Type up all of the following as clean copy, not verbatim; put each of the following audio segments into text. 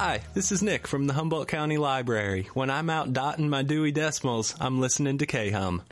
Hi, this is Nick from the Humboldt County Library. When I'm out dotting my Dewey Decimals, I'm listening to K-Hum.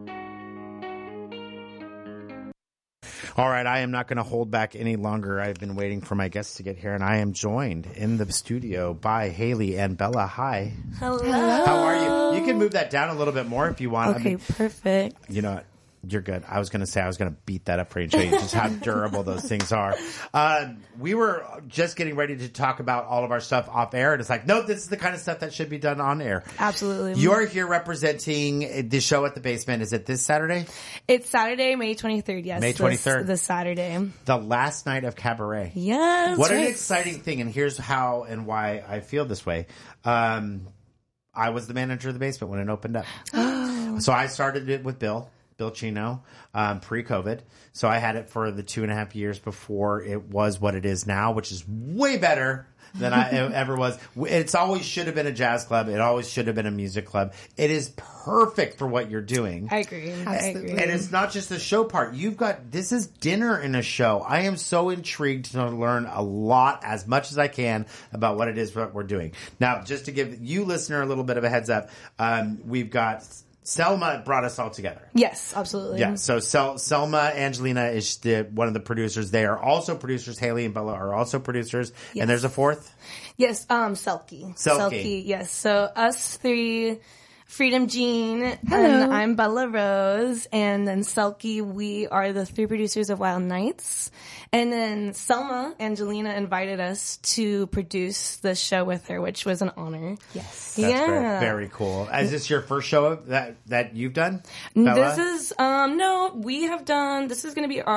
All right, I am not going to hold back any longer. I've been waiting for my guests to get here, and I am joined in the studio by Haley and Bella. Hi. Hello. How are you? You can move that down a little bit more if you want. Okay, perfect. You know what? You're good. I was going to say I was going to beat that up for you and show you just how durable those things are. We were just getting ready to talk about all of our stuff off air, and it's like, no, this is the kind of stuff that should be done on air. Absolutely. You're here representing the show at the Basement. Is it this Saturday? It's Saturday, May 23rd. Yes. May 23rd. This Saturday. The last night of Cabaret. Yes. What an exciting thing. And here's how and why I feel this way. I was the manager of the Basement when it opened up. So I started it with Bill Chino, pre-COVID. So I had it for the 2.5 years before it was what it is now, which is way better than I ever was. It's always should have been a jazz club. It always should have been a music club. It is perfect for what you're doing. I agree. And it's not just the show part. This is dinner in a show. I am so intrigued to learn a lot, as much as I can, about what it is what we're doing. Now, just to give you listener a little bit of a heads up, we've got Selma brought us all together. Yes, absolutely. Yeah, so Selma Angelina is one of the producers. They are also producers. Haley and Bella are also producers. Yes. And there's a fourth? Yes, Selkie. Yes, so us three, Freedom Jean, and I'm Bella Rose, and then Selkie, we are the three producers of Wild Nights. And then Selma Angelina invited us to produce the show with her, which was an honor. Yes. That's very, very cool. Is this your first show that you've done, Bella? This is, no, we have done, this is going to be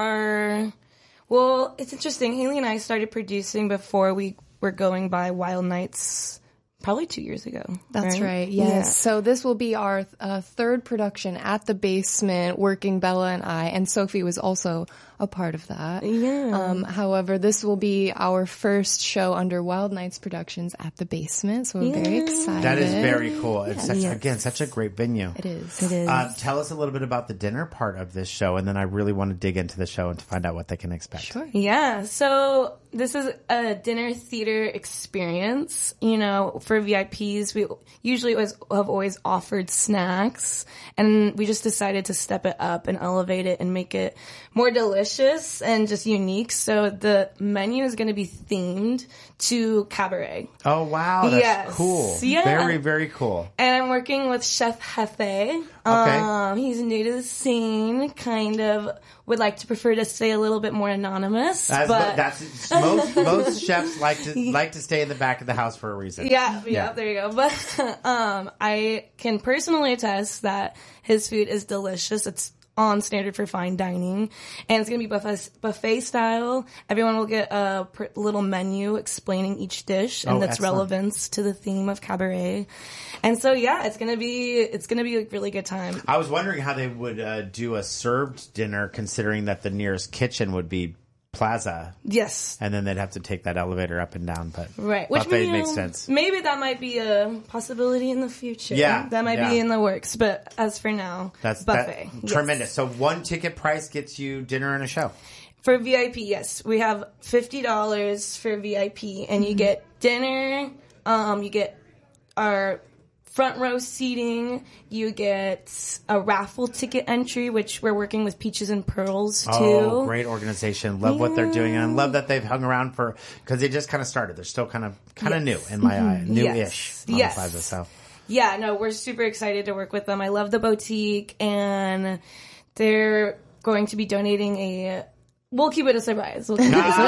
well, it's interesting. Haley and I started producing before we were going by Wild Nights. Probably 2 years ago. That's right. Yes. Yeah. So this will be our third production at the Basement, working Bella and I, and Sophie was also a part of that. Yeah. However, this will be our first show under Wild Nights Productions at the Basement, so we're very excited. That is very cool. It's such a great venue. It is. Tell us a little bit about the dinner part of this show, and then I really want to dig into the show and to find out what they can expect. Sure. Yeah. So this is a dinner theater experience. You know, for VIPs, we usually have always offered snacks, and we just decided to step it up and elevate it and make it more delicious and just unique. So the menu is going to be themed to cabaret. Oh, wow. That's cool. Yeah. Very, very cool. And I'm working with Chef Hefe. Okay. He's new to the scene, kind of would like to prefer to stay a little bit more anonymous. That's most chefs like to stay in the back of the house for a reason. Yeah, there you go. But I can personally attest that his food is delicious. It's on standard for fine dining, and it's going to be buffet style. Everyone will get a little menu explaining each dish and its relevance to the theme of cabaret. And so, it's going to be a really good time. I was wondering how they would do a served dinner, considering that the nearest kitchen would be Plaza. Yes. And then they'd have to take that elevator up and down, but right. Which makes sense. Maybe that might be a possibility in the future. Yeah. That might be in the works, but as for now, that's buffet. Tremendous. So one ticket price gets you dinner and a show. For VIP, yes. We have $50 for VIP, and you get dinner, you get our front row seating, you get a raffle ticket entry, which we're working with Peaches and Pearls too. Oh, great organization. Love what they're doing, and I love that they've hung around because they just kind of started. They're still kind of new in my eye. New-ish on the Plaza. So. Yeah, no, we're super excited to work with them. I love the boutique, and they're going to be donating we'll keep it a surprise. I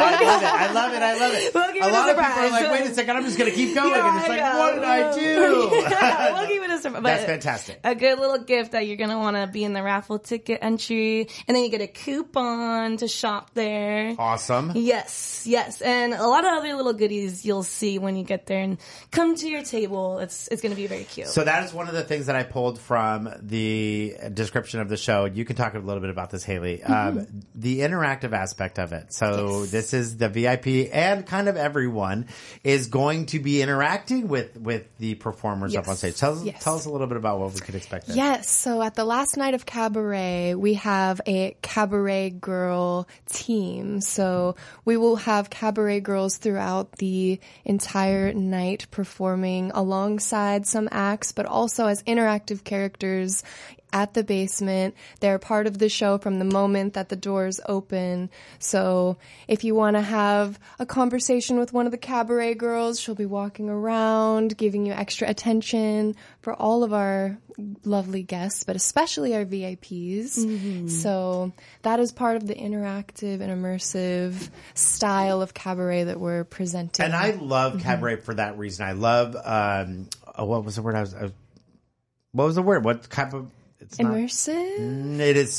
love it. We'll keep a it lot a of surprise. people are like, wait a second, I'm just going to keep going. And it's like, what did I do? We'll keep it a surprise. That's fantastic. A good little gift that you're going to want to be in the raffle ticket entry. And then you get a coupon to shop there. Awesome. Yes. And a lot of other little goodies you'll see when you get there and come to your table. It's going to be very cute. So that is one of the things that I pulled from the description of the show. You can talk a little bit about this, Haley. The interactive interactive aspect of it. So this is the VIP, and kind of everyone is going to be interacting with the performers up on stage. Tell us a little bit about what we could expect there. Yes. So at the last night of Cabaret, we have a Cabaret Girl team. So we will have Cabaret girls throughout the entire night performing alongside some acts, but also as interactive characters at the basement. They're part of the show from the moment that the doors open. So if you want to have a conversation with one of the Cabaret girls, she'll be walking around, giving you extra attention for all of our lovely guests, but especially our VIPs. Mm-hmm. So that is part of the interactive and immersive style of cabaret that we're presenting. And I love cabaret for that reason. I love, what was the word what was the word? What type of... It's immersive.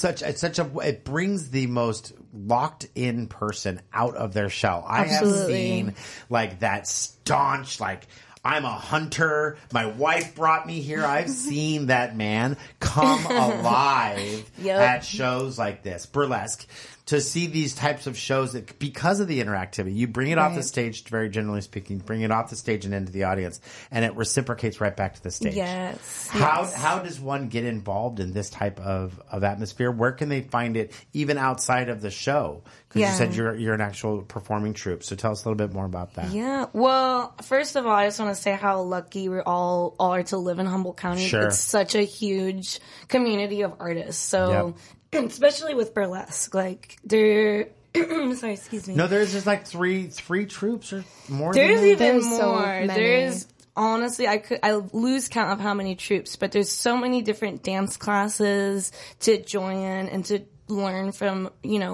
It brings the most locked in person out of their shell. Absolutely. I have seen like that staunch, like, I'm a hunter. My wife brought me here. I've seen that man come alive at shows like this, burlesque. To see these types of shows that, because of the interactivity, you bring it off the stage, very generally speaking, bring it off the stage and into the audience, and it reciprocates right back to the stage. Yes. How does one get involved in this type of atmosphere? Where can they find it, even outside of the show? Because you said you're an actual performing troupe, so tell us a little bit more about that. Yeah. Well, first of all, I just want to say how lucky we all are to live in Humboldt County. Sure. It's such a huge community of artists. So. Yep. Especially with burlesque, like sorry, excuse me. No, there's just like three troops or more. There's even more. So many. There's honestly, I lose count of how many troops, but there's so many different dance classes to join and to learn from,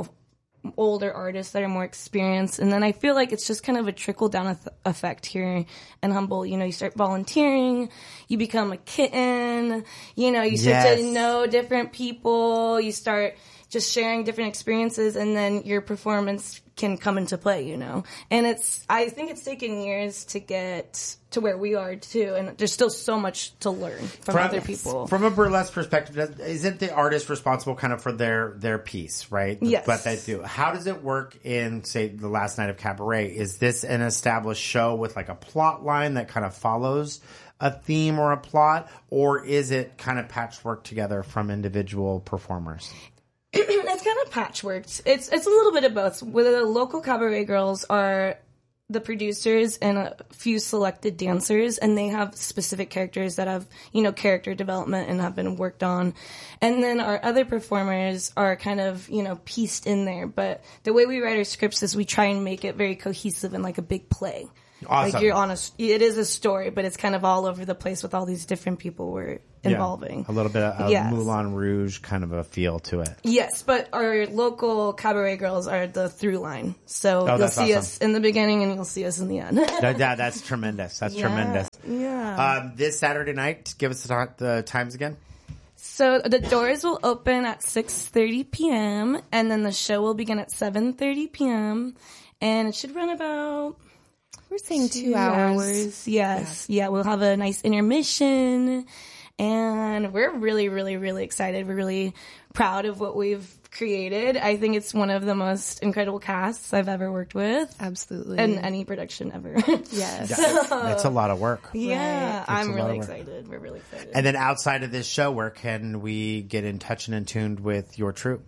older artists that are more experienced. And then I feel like it's just kind of a trickle-down effect here in Humboldt. You start volunteering, you become a kitten, you start to know different people, you start just sharing different experiences, and then your performance can come into play, And I think it's taken years to get to where we are too, and there's still so much to learn from other people. From a burlesque perspective, isn't the artist responsible kind of for their piece, right? Yes. What they do. How does it work in, say, the last night of cabaret? Is this an established show with like a plot line that kind of follows a theme or a plot, or is it kind of patchwork together from individual performers? It's kind of patchworked. It's a little bit of both. With the local cabaret girls are the producers and a few selected dancers, and they have specific characters that have, character development and have been worked on. And then our other performers are kind of, pieced in there. But the way we write our scripts is we try and make it very cohesive and like a big play. Awesome. Like it is a story, but it's kind of all over the place with all these different people we're involving. A little bit of Moulin Rouge kind of a feel to it. Yes, but our local cabaret girls are the through line. So you'll see us in the beginning and you'll see us in the end. That's tremendous. That's tremendous. Yeah. This Saturday night, give us the times again. So the doors will open at 6:30 p.m. and then the show will begin at 7:30 p.m. and it should run about... We're saying 2 hours. Yes. Yeah, we'll have a nice intermission. And we're really, really, really excited. We're really proud of what we've created. I think it's one of the most incredible casts I've ever worked with. Absolutely. In any production ever. Yes. That's a lot of work. Yeah. Right. I'm really excited. We're really excited. And then outside of this show, where can we get in touch and in tuned with your troupe?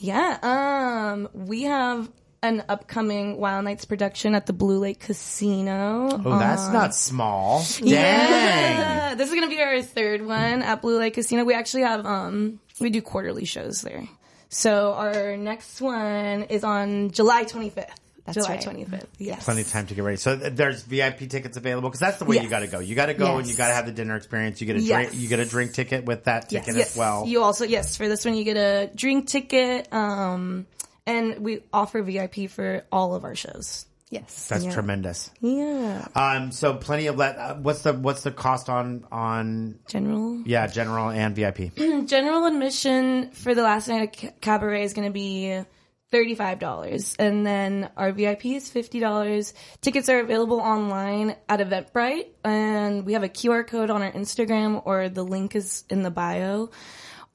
Yeah. We have an upcoming Wild Nights production at the Blue Lake Casino. Oh, that's not small. Yeah. Dang. This is going to be our third one at Blue Lake Casino. We actually have, we do quarterly shows there. So our next one is on July 25th. July 25th. Yes. Plenty of time to get ready. So there's VIP tickets available, because that's the way you got to go. You got to go and you got to have the dinner experience. You get a drink. You get a drink ticket with that ticket as well. You also for this one you get a drink ticket. And we offer VIP for all of our shows. Yes. That's tremendous. Yeah. So plenty of what's the cost on general? Yeah, general and VIP. General admission for the last night of cabaret is going to be $35, and then our VIP is $50. Tickets are available online at Eventbrite, and we have a QR code on our Instagram, or the link is in the bio.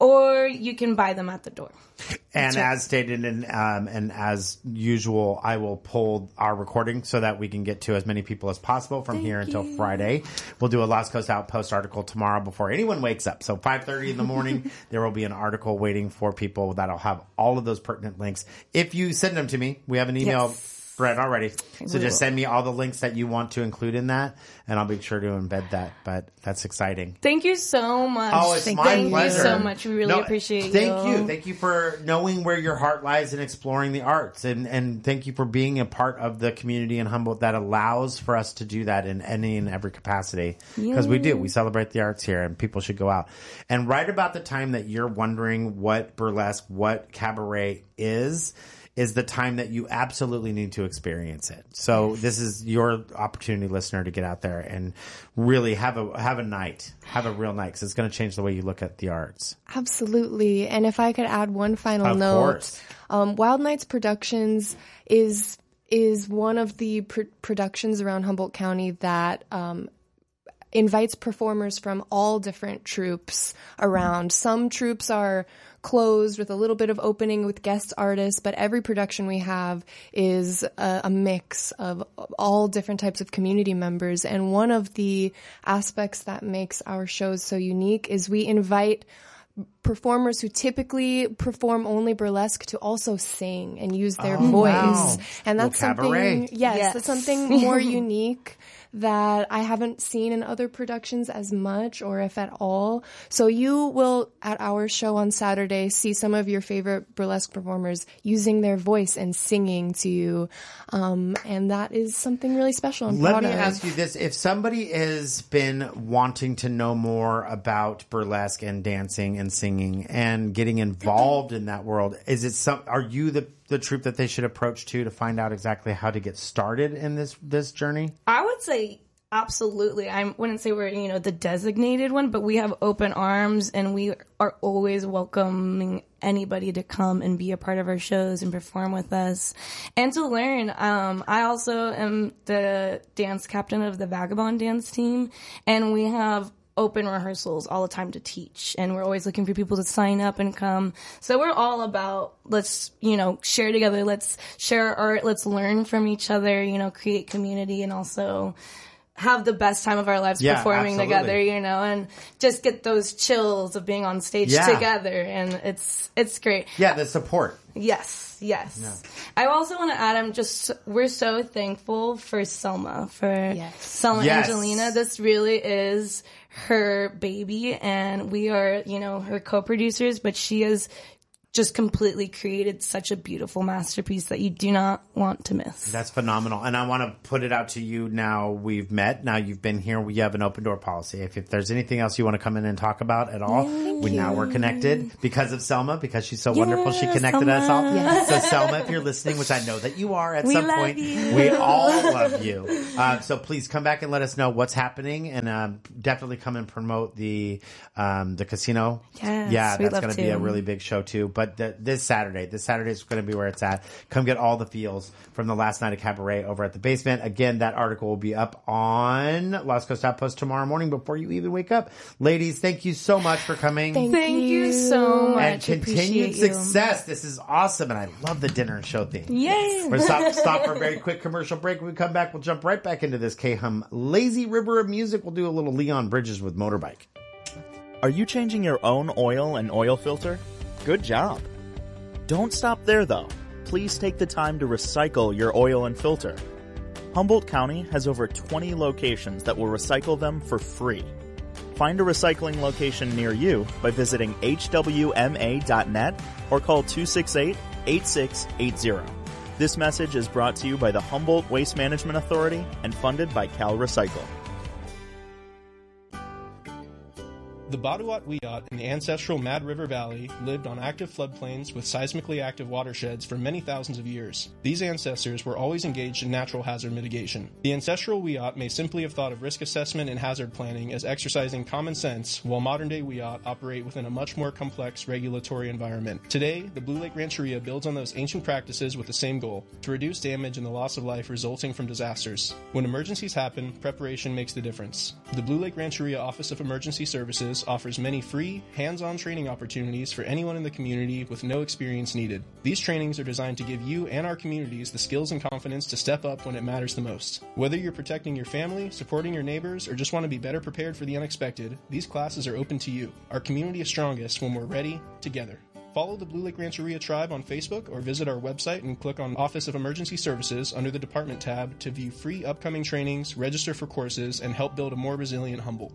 or you can buy them at the door. And as stated and as usual, I will pull our recording so that we can get to as many people as possible from here until Friday. We'll do a Lost Coast Outpost article tomorrow before anyone wakes up. So 5:30 in the morning, there will be an article waiting for people that'll have all of those pertinent links. If you send them to me, we have an email thread already. So just send me all the links that you want to include in that, and I'll be sure to embed that. But that's exciting. Thank you so much. Oh, it's my pleasure. Thank you so much. We really appreciate you. Thank you. Thank you for knowing where your heart lies and exploring the arts. And thank you for being a part of the community in Humboldt that allows for us to do that in any and every capacity. Because we do. We celebrate the arts here, and people should go out. And right about the time that you're wondering what burlesque, what cabaret is the time that you absolutely need to experience it. So this is your opportunity, listener, to get out there and really have a night, have a real night, because it's going to change the way you look at the arts. Absolutely. And if I could add one final note, course. Wild Nights Productions is one of the productions around Humboldt County that invites performers from all different troupes around. Some troupes are closed with a little bit of opening with guest artists, but every production we have is a mix of all different types of community members. And one of the aspects that makes our shows so unique is we invite performers who typically perform only burlesque to also sing and use their voice. Wow. And that's something, that's something more unique that I haven't seen in other productions as much, or if at all. So you will, at our show on Saturday, see some of your favorite burlesque performers using their voice and singing to you. And that is something really special and proud of. Let me ask you this. If somebody has been wanting to know more about burlesque and dancing and singing and getting involved in that world, are you the troupe that they should approach to find out exactly how to get started in this journey? I would say absolutely. I wouldn't say we're, the designated one, but we have open arms and we are always welcoming anybody to come and be a part of our shows and perform with us and to learn. I also am the dance captain of the Vagabond dance team, and we have open rehearsals all the time to teach, and we're always looking for people to sign up and come. So we're all about, let's, share together, let's share our art, let's learn from each other, create community, and also have the best time of our lives performing together, and just get those chills of being on stage together, and it's great. Yeah, the support. Yes. Yeah. I also want to add, we're so thankful for Selma, Selma Angelina. This really is her baby, and we are, her co-producers, but she has just completely created such a beautiful masterpiece that you do not want to miss. That's phenomenal. And I want to put it out to you now. We've met. Now you've been here. We have an open door policy. If there's anything else you want to come in and talk about at all, we're connected because of Selma, because she's so wonderful. She connected us all. Yes. So Selma, if you're listening, which I know that you are at some point, we all love you. So please come back and let us know what's happening, and definitely come and promote the casino. Yes, yeah, that's going to be a really big show too. But this Saturday is going to be where it's at. Come get all the feels from the last night of cabaret over at the basement. Again, that article will be up on Lost Coast Outpost tomorrow morning before you even wake up. Ladies, thank you so much for coming. Thank you so much. And continued success. This is awesome, and I love the dinner and show theme. Yay! We're going to stop for a very quick commercial break. When we come back, we'll jump right back into this K-Hum lazy river of music. We'll do a little Leon Bridges with Motorbike. Are you changing your own oil and oil filter? Good job. Don't stop there, though. Please take the time to recycle your oil and filter. Humboldt County has over 20 locations that will recycle them for free. Find a recycling location near you by visiting hwma.net or call 268-8680. This message is brought to you by the Humboldt Waste Management Authority and funded by Cal Recycle. The Baduat Wiyot in the ancestral Mad River Valley lived on active floodplains with seismically active watersheds for many thousands of years. These ancestors were always engaged in natural hazard mitigation. The ancestral Wiyot may simply have thought of risk assessment and hazard planning as exercising common sense, while modern-day Wiyot operate within a much more complex regulatory environment. Today, the Blue Lake Rancheria builds on those ancient practices with the same goal: to reduce damage and the loss of life resulting from disasters. When emergencies happen, preparation makes the difference. The Blue Lake Rancheria Office of Emergency Services Skills offers many free, hands-on training opportunities for anyone in the community with no experience needed. These trainings are designed to give you and our communities the skills and confidence to step up when it matters the most. Whether you're protecting your family, supporting your neighbors, or just want to be better prepared for the unexpected, these classes are open to you. Our community is strongest when we're ready, together. Follow the Blue Lake Rancheria Tribe on Facebook or visit our website and click on Office of Emergency Services under the Department tab to view free upcoming trainings, register for courses, and help build a more resilient Humboldt.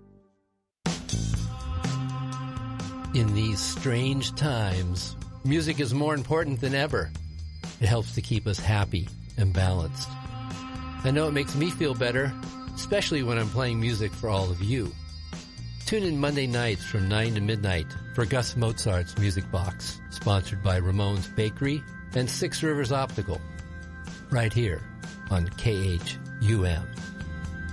In these strange times, music is more important than ever. It helps to keep us happy and balanced. I know it makes me feel better, especially when I'm playing music for all of you. Tune in Monday nights from 9 to midnight for Gus Mozart's Music Box, sponsored by Ramon's Bakery and Six Rivers Optical, right here on KHUM.